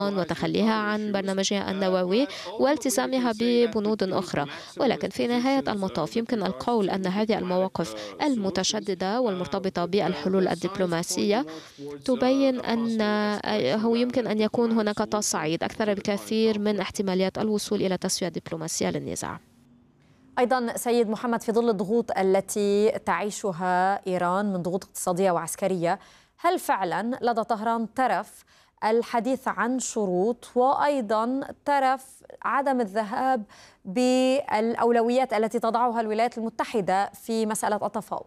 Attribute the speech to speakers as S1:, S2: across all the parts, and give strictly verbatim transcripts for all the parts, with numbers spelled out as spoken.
S1: وتخليها عن برنامجها النووي والتزامها ببنود أخرى. ولكن في نهاية المطاف يمكن القول أن هذه المواقف المتشددة والمرتبطة بالحلول الدبلوماسية تبين أن هو يمكن أن يكون هناك تصعيد أكثر بكثير من احتماليات الوصول إلى تسوية دبلوماسية للنزاع.
S2: أيضا سيد محمد، في ظل الضغوط التي تعيشها إيران من ضغوط اقتصادية وعسكرية، هل فعلا لدى طهران طرف الحديث عن شروط وأيضا طرف عدم الذهاب بالأولويات التي تضعها الولايات المتحدة في مسألة التفاوض؟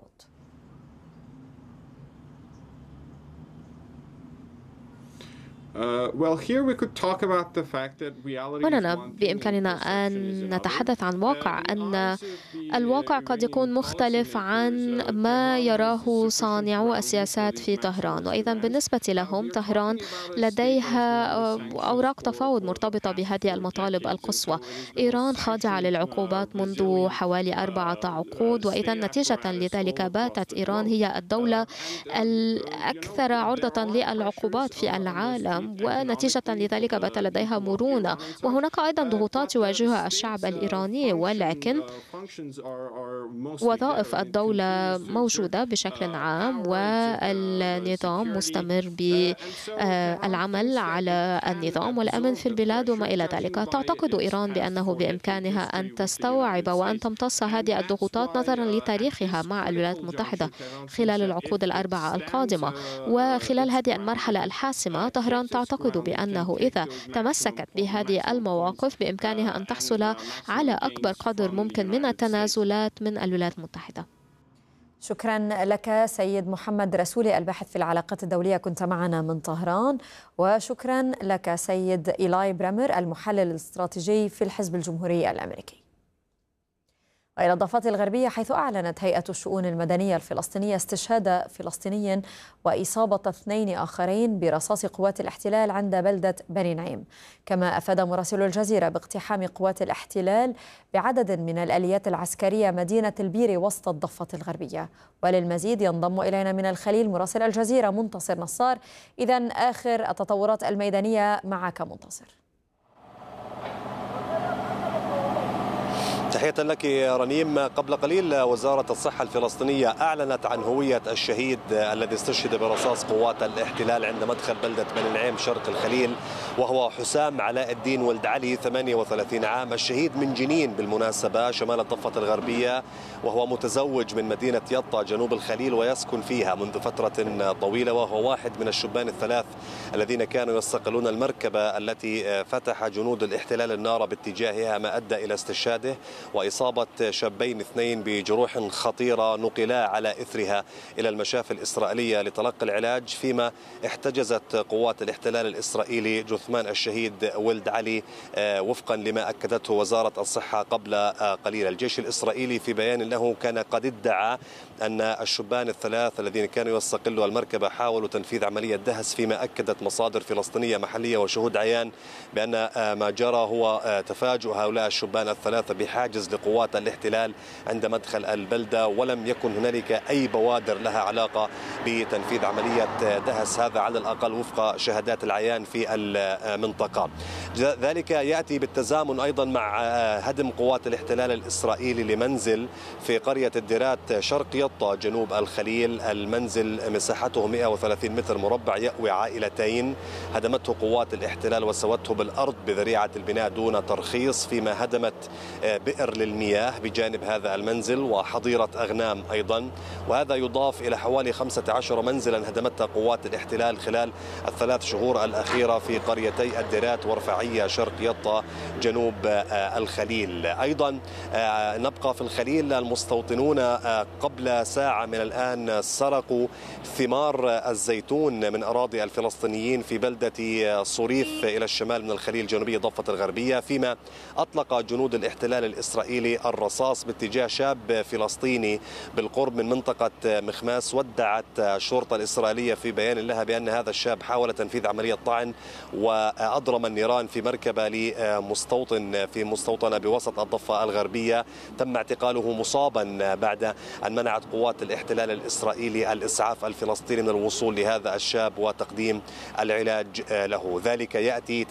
S1: هنا بإمكاننا أن نتحدث عن واقع، أن الواقع قد يكون مختلف عن ما يراه صانعو السياسات في طهران. وأيضا بالنسبة لهم طهران لديها أوراق تفاوض مرتبطة بهذه المطالب القصوى. إيران خاضعة للعقوبات منذ حوالي أربعة عقود، وإذا نتيجة لذلك باتت إيران هي الدولة الأكثر عرضة للعقوبات في العالم، ونتيجة لذلك بات لديها مرونة. وهناك أيضا ضغوطات يواجهها الشعب الإيراني، ولكن وظائف الدولة موجودة بشكل عام والنظام مستمر بالعمل على النظام والأمن في البلاد وما إلى ذلك. تعتقد إيران بأنه بإمكانها أن تستوعب وأن تمتص هذه الضغوطات نظرا لتاريخها مع الولايات المتحدة خلال العقود الأربعة القادمة؟ وخلال هذه المرحلة الحاسمة طهران تعتقد بأنه إذا تمسكت بهذه المواقف بإمكانها أن تحصل على أكبر قدر ممكن من التنازلات من الولايات المتحدة.
S2: شكرا لك سيد محمد رسولي، الباحث في العلاقات الدولية، كنت معنا من طهران. وشكرا لك سيد إيلاي برامر، المحلل الاستراتيجي في الحزب الجمهوري الأمريكي. وإلى الضفة الغربية، حيث أعلنت هيئة الشؤون المدنية الفلسطينية استشهاد فلسطيني وإصابة اثنين آخرين برصاص قوات الاحتلال عند بلدة بني نعيم. كما أفاد مراسل الجزيرة باقتحام قوات الاحتلال بعدد من الآليات العسكرية مدينة البير وسط الضفة الغربية. وللمزيد ينضم إلينا من الخليل مراسل الجزيرة منتصر نصار. إذن آخر التطورات الميدانية معك منتصر.
S3: تحية لك رنيم. قبل قليل وزارة الصحة الفلسطينية أعلنت عن هوية الشهيد الذي استشهد برصاص قوات الاحتلال عند مدخل بلدة بني نعيم شرق الخليل، وهو حسام علاء الدين ولد علي ثمانية وثلاثين عام، الشهيد من جنين بالمناسبة شمال الضفة الغربية، وهو متزوج من مدينة يطا جنوب الخليل ويسكن فيها منذ فترة طويلة، وهو واحد من الشبان الثلاث الذين كانوا يصقلون المركبة التي فتح جنود الاحتلال النار باتجاهها، ما أدى إلى استشهاده وإصابة شابين اثنين بجروح خطيرة نقلا على إثرها إلى المشافي الإسرائيلية لتلقي العلاج، فيما احتجزت قوات الاحتلال الإسرائيلي جثمان الشهيد ولد علي وفقا لما أكدته وزارة الصحة قبل قليل. الجيش الإسرائيلي في بيان له كان قد ادعى أن الشبان الثلاث الذين كانوا يستقلوا المركبة حاولوا تنفيذ عملية دهس، فيما أكدت مصادر فلسطينية محلية وشهود عيان بأن ما جرى هو تفاجؤ هؤلاء الشبان الثلاثة بحاجز لقوات الاحتلال عند مدخل البلدة، ولم يكن هنالك أي بوادر لها علاقة بتنفيذ عملية دهس، هذا على الأقل وفق شهادات العيان في المنطقة. ذلك يأتي بالتزامن أيضا مع هدم قوات الاحتلال الإسرائيلي لمنزل في قرية الديرات شرق يطا جنوب الخليل. المنزل مساحته مئة وثلاثين متر مربع يأوي عائلتين، هدمته قوات الاحتلال وسوته بالأرض بذريعة البناء دون ترخيص، فيما هدمت بئر للمياه بجانب هذا المنزل وحظيرة أغنام أيضا، وهذا يضاف إلى حوالي خمسة عشر منزلا هدمتها قوات الاحتلال خلال الثلاث شهور الأخيرة في قريتي الديرات ورفاعية شرق يطا جنوب الخليل. أيضا نبقى في الخليل، المستوطنون قبل ساعة من الآن سرقوا ثمار الزيتون من أراضي الفلسطينيين في بلدة صريف إلى الشمال من الخليل جنوبية الضفة الغربية، فيما أطلق جنود الاحتلال الإسرائيلي الرصاص باتجاه شاب فلسطيني بالقرب من منطقة مخماس. ودعت الشرطة الإسرائيلية في بيان لها بأن هذا الشاب حاول تنفيذ عملية طعن وأضرم النيران في مركبة لمستوطن في مستوطنة بوسط الضفة الغربية، تم اعتقاله مصابا بعد أن منعت قوات الاحتلال الإسرائيلي الإسعاف الفلسطيني من الوصول لهذا الشاب وتقديم العلاج له. ذلك يأتي